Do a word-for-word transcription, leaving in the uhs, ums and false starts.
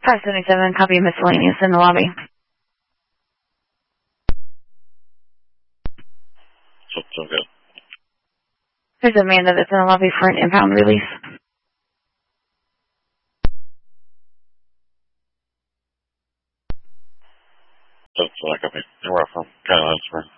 five seventy-seven, copy miscellaneous in the lobby. So, so good. There's a Amanda that's in the lobby for an impound release. So, so I copy. You're welcome. Kind of,